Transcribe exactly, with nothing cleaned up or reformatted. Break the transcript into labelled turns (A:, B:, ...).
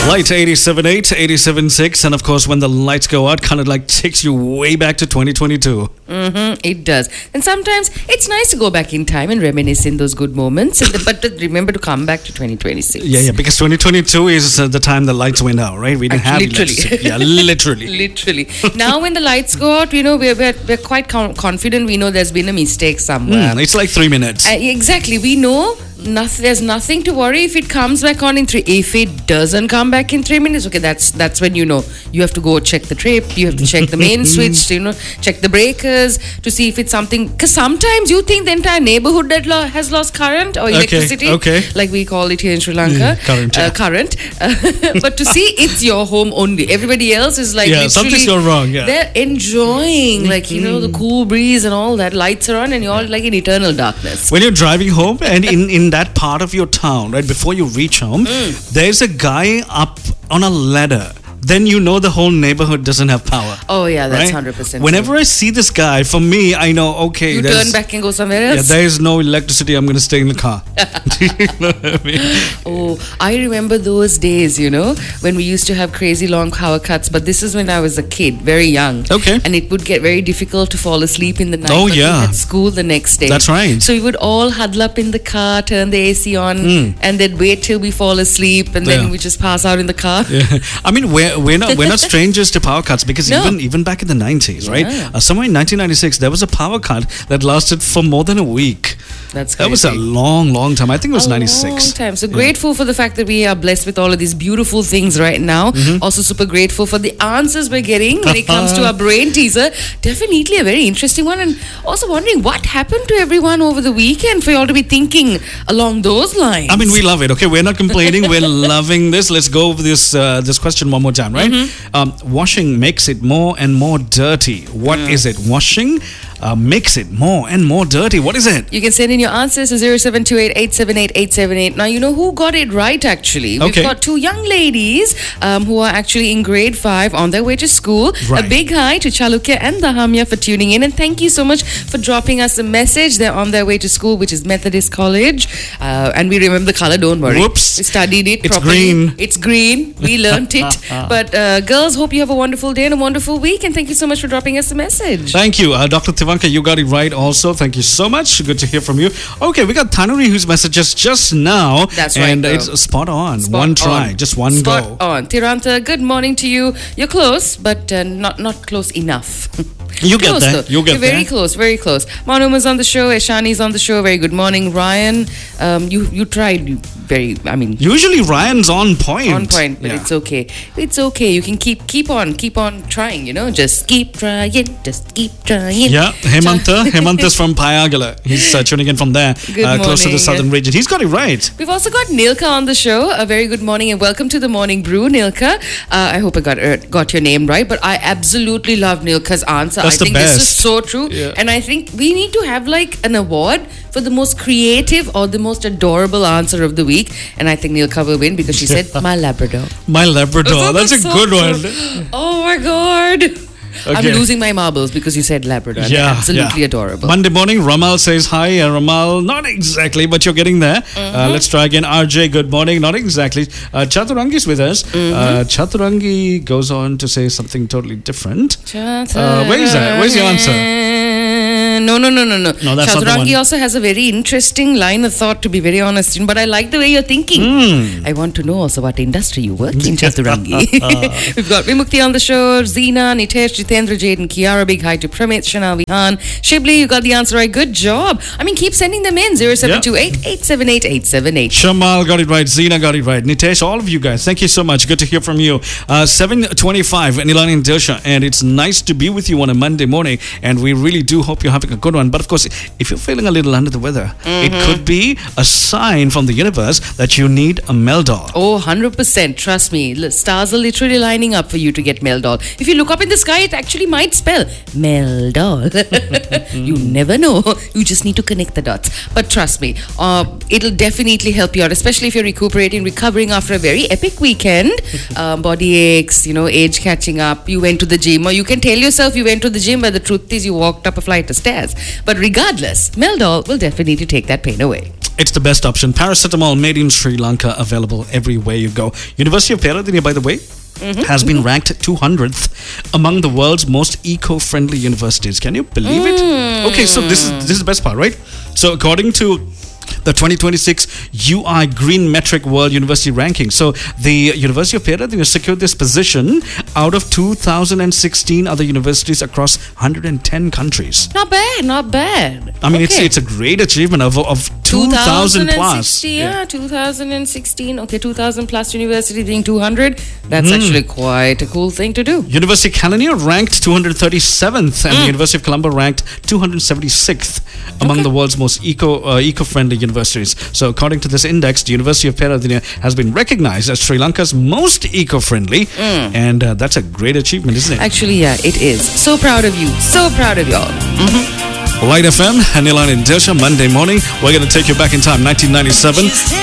A: Light eighty-seven point eight, eighty-seven point six, and of course when the lights go out, kind of like takes you way back to twenty twenty-two.
B: Mm-hmm, it does. And sometimes it's nice to go back in time and reminisce in those good moments, and the, but to remember to come back to twenty twenty-six.
A: Yeah, yeah, because twenty twenty-two is uh, the time the lights went out, right? We didn't have
B: literally.
A: electricity. Yeah, literally.
B: Literally. Now when the lights go out, you know, we're, we're, we're quite com- confident. We know there's been a mistake somewhere.
A: Mm, it's like three minutes.
B: Uh, exactly. We know nothing, there's nothing to worry if it comes back on in three. If it doesn't come back in three minutes, okay, that's that's when you know you have to go check the trip. You have to check the main switch. You know, check the breakers to see if it's something. Because sometimes you think the entire neighborhood that lo- has lost current or electricity,
A: okay, okay.
B: like we call it here in Sri Lanka,
A: mm, current. Yeah.
B: Uh, current. Uh, but to see it's your home only. Everybody else is like
A: yeah, something's gone wrong. Yeah,
B: they're enjoying like you know the cool breeze and all that. Lights are on and you're all like in eternal darkness.
A: When you're driving home and in in that part of your town, right before you reach home, mm. there's a guy up on a ladder. Then you know the whole neighborhood doesn't have power.
B: Oh yeah, that's
A: right?
B: one hundred percent
A: Whenever
B: true.
A: I see this guy, for me, I know, okay,
B: you turn back and go somewhere else.
A: Yeah, there is no electricity. I'm going to stay in the car. Do you know what I mean?
B: Oh, I remember those days, you know, when we used to have crazy long power cuts. But this is when I was a kid, very young.
A: Okay.
B: And it would get very difficult to fall asleep in the night.
A: Oh
B: but
A: yeah.
B: we had school the next day.
A: That's right.
B: So we would all huddle up in the car, turn the A C on,
A: mm.
B: and then wait till we fall asleep, and then
A: yeah.
B: we just pass out in the car.
A: Yeah. I mean, we're we're not we're not strangers to power cuts because
B: no.
A: even even back in the nineties, right?
B: Yeah.
A: Uh, somewhere in nineteen ninety-six, there was a power cut that lasted for more than a week.
B: That's crazy.
A: That was a long, long time. I think it was
B: a
A: ninety-six.
B: Long time. So
A: yeah.
B: grateful for the fact that we are blessed with all of these beautiful things right now.
A: Mm-hmm.
B: Also super grateful for the answers we're getting when it comes to our brain teaser. Definitely a very interesting one. And also wondering what happened to everyone over the weekend for you all to be thinking along those lines.
A: I mean, we love it. Okay, we're not complaining. We're loving this. Let's go over this uh, this question one more time, right? Mm-hmm. Um, washing makes it more and more dirty. What mm. is it? Washing uh, makes it more and more dirty. What is it?
B: You can send in your answers to zero seven two eight, eight seven eight, eight seven eight. Now, you know who got it right, actually. We've
A: okay.
B: got two young ladies um, who are actually in grade five on their way to school.
A: Right.
B: A big hi to Chalukya and Dahamya for tuning in. And thank you so much for dropping us a message. They're on their way to school, which is Methodist College. Uh, and we remember the color, don't worry.
A: Whoops.
B: We studied it
A: It's
B: properly.
A: green.
B: It's green. We learnt it. But uh, girls, hope you have a wonderful day and a wonderful week. And thank you so much for dropping us a message.
A: Thank you. Uh, Doctor Tivanka, you got it right also. Thank you so much. Good to hear from you. Okay, we got Tanuri whose messages just now.
B: That's right.
A: And
B: though.
A: it's spot on.
B: Spot
A: one try.
B: on.
A: Just one
B: spot
A: go.
B: on. Tiranta, good morning to you. You're close, but uh, not not close enough.
A: You get
B: close,
A: there.
B: Though.
A: You'll get
B: You're
A: there.
B: very close, very close. Manuma's on the show. Eshani's on the show. Very good morning, Ryan. Um, you you tried very. I mean,
A: usually Ryan's on point.
B: on point, but
A: yeah.
B: it's okay. It's okay. You can keep keep on, keep on trying. You know, just keep trying. Just keep trying.
A: Yeah, Hemanta. Hemanta's from Payagala. He's uh, tuning in from there, uh, close to the southern region. He's got it right.
B: We've also got Nilka on the show. A very good morning and welcome to the Morning Brew, Nilka. Uh, I hope I got uh, got your name right, but I absolutely love Nilka's answer.
A: That's
B: I think
A: the best.
B: this is so true,
A: yeah.
B: and I think we need to have like an award for the most creative or the most adorable answer of the week. And I think Nilka will win because she said my Labrador.
A: My Labrador. That's a
B: so
A: good
B: true.
A: one.
B: Oh my god.
A: Okay.
B: I'm losing my marbles because you said Labrador.
A: Yeah,
B: absolutely
A: yeah.
B: adorable.
A: Monday morning, Ramal says hi. Uh, Ramal, not exactly, but you're getting there. Mm-hmm. Uh, let's try again. R J, good morning. Not exactly. Uh, Chaturangi's with us. Mm-hmm. Uh, Chaturangi goes on to say something totally different. Uh, where is that? Where's your answer?
B: No, no, no, no, no.
A: No, that's not the
B: Chaturangi
A: one.
B: also has a very interesting line of thought, to be very honest. But I like the way you're thinking.
A: Mm.
B: I want to know also what industry you work in, Chaturangi. We've got Vimukti on the show, Zina, Nitesh, Jitendra, Jade, and Kiara. Big hi to Pramit, Shanal, Vihan. Shibli, you got the answer right. Good job. I mean, keep sending them in. zero seven two eight, eight seven eight, eight seven eight.
A: Shamal got it right. Zina got it right. Nitesh, all of you guys, thank you so much. Good to hear from you. Uh, seven twenty-five, Nilani and Dilsha. And it's nice to be with you on a Monday morning. And we really do hope you're having a good one. But of course, if you're feeling a little under the weather, mm-hmm. it could be a sign from the universe that you need a Meldol.
B: Oh, one hundred percent. Trust me. L- Stars are literally lining up for you to get Meldol. If you look up in the sky, it actually might spell Meldol. You never know. You just need to connect the dots. But trust me, uh, it'll definitely help you out, especially if you're recuperating, recovering after a very epic weekend. Um, body aches, you know, age catching up. You went to the gym, or you can tell yourself you went to the gym, but the truth is you walked up a flight of stairs. has. But regardless, Meldol will definitely take that pain away.
A: It's the best option. Paracetamol made in Sri Lanka, available everywhere you go. University of Peradeniya, by the way, mm-hmm. has been ranked two hundredth among the world's most eco-friendly universities. Can you believe
B: mm.
A: it? Okay, so this is this is the best part, right? So according to the twenty twenty-six U I Green Metric World University Ranking. So the University of Peradeniya secured this position out of two thousand sixteen other universities across one hundred ten countries.
B: Not bad, not bad.
A: I mean,
B: okay.
A: it's it's a great achievement of of two thousand plus.
B: Yeah, yeah, two thousand sixteen. Okay, two thousand plus university being two hundred. That's mm. actually quite a cool thing to do.
A: University of Kelaniya ranked two hundred thirty-seventh, and mm. the University of Colombo ranked two hundred seventy-sixth among okay. the world's most eco uh, eco-friendly universities. So according to this index, the University of Peradeniya has been recognized as Sri Lanka's most eco-friendly, mm. and uh, that's a great achievement, isn't it?
B: Actually, yeah, it is. So proud of you. So proud of y'all. Mm-hmm.
A: Light F M, Nilan and Dilsha, Monday morning. We're going to take you back in time, nineteen ninety-seven.